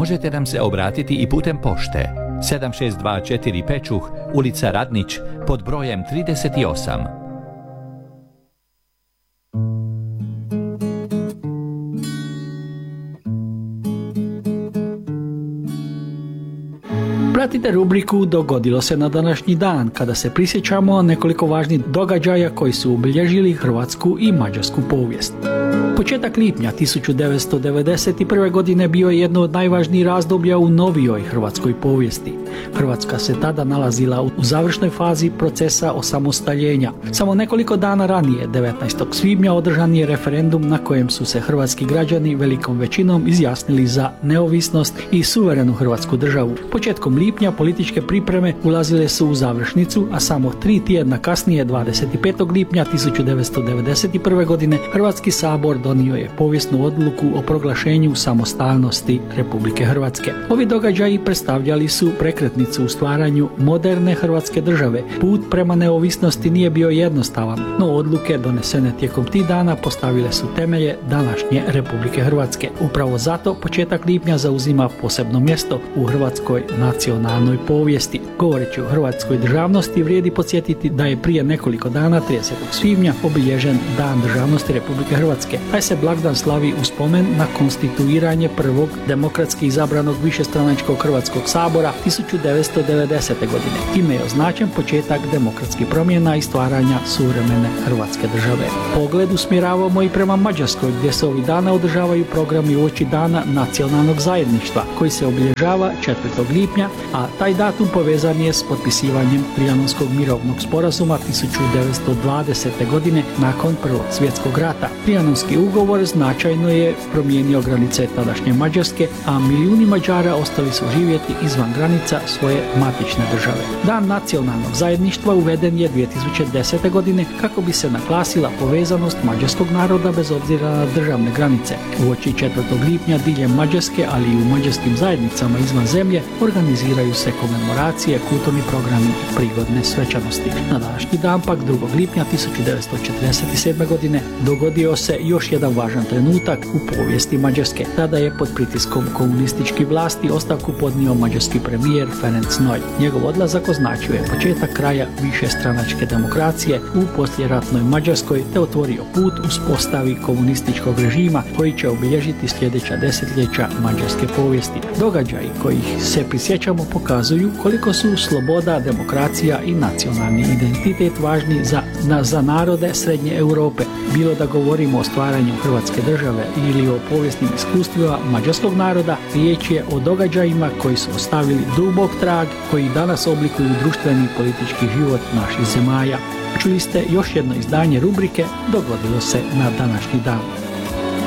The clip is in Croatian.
Možete nam se obratiti i putem pošte 7624 Pečuh, ulica Radnić, pod brojem 38. Pratite rubriku Dogodilo se na današnji dan, kada se prisjećamo nekoliko važnih događaja koji su obilježili hrvatsku i mađarsku povijest. Početak lipnja 1991. godine bio je jedno od najvažnijih razdoblja u novijoj hrvatskoj povijesti. Hrvatska se tada nalazila u završnoj fazi procesa osamostaljenja. Samo nekoliko dana ranije, 19. svibnja, održan je referendum na kojem su se hrvatski građani velikom većinom izjasnili za neovisnost i suverenu hrvatsku državu. Početkom lipnja političke pripreme ulazile su u završnicu, a samo 3 tjedna kasnije, 25. lipnja 1991. godine, Hrvatski sabor donio je povijesnu odluku o proglašenju samostalnosti Republike Hrvatske. Ovi događaji predstavljali su prekretnicu u stvaranju moderne Hrvatske države. Put prema neovisnosti nije bio jednostavan, no odluke donesene tijekom tih dana postavile su temelje današnje Republike Hrvatske. Upravo zato početak lipnja zauzima posebno mjesto u hrvatskoj nacionalnoj povijesti. Govoreći o hrvatskoj državnosti, vrijedi podsjetiti da je prije nekoliko dana, 30. svibnja, obilježen Dan državnosti Republike Hrvatske. Taj se blagdan slavi u spomen na konstituiranje prvog demokratski izabranog višestranačkog Hrvatskog sabora 1990. godine. Time je označen početak demokratskih promjena i stvaranja suvremene Hrvatske države. Pogled usmjeravamo i prema Mađarskoj, gdje se ovih dana održavaju programi uoči Dana nacionalnog zajedništva, koji se obilježava 4. lipnja, a taj datum povezan je s potpisivanjem Trianonskog mirovnog sporazuma 1920. godine nakon Prvog svjetskog rata. Trianonski ugovor značajno je promijenio granice tadašnje Mađarske, a milijuni Mađara ostali su živjeti izvan granica svoje matične države. Dan nacionalnog zajedništva uveden je 2010. godine kako bi se naglasila povezanost mađarskog naroda bez obzira na državne granice. Uoči 4. lipnja diljem Mađarske, ali i u mađarskim zajednicama izvan zemlje, organiziraju se komemoracije, kulturni programi i prigodne svečanosti. Na današnji dan, pak 2. lipnja 1947. godine, dogodio se još jedan važan trenutak u povijesti Mađarske. Tada je pod pritiskom komunističkih vlasti ostavku podnio mađarski premijer Ferenc Noy. Njegov odlazak označio je početak kraja višestranačke demokracije u poslijeratnoj Mađarskoj te otvorio put uspostavi komunističkog režima koji će obilježiti sljedeća desetljeća mađarske povijesti. Događaji kojih se prisjećamo pokazuju koliko su sloboda, demokracija i nacionalni identitet važni za narode Srednje Europe. Bilo da govorimo o stvaranju Hrvatske države ili o povijesnim iskustvima mađarskog naroda, riječ je o događajima koji su ostavili dubok trag, koji danas oblikuju društveni i politički život naših zemalja. Čuli ste još jedno izdanje rubrike Dogodilo se na današnji dan.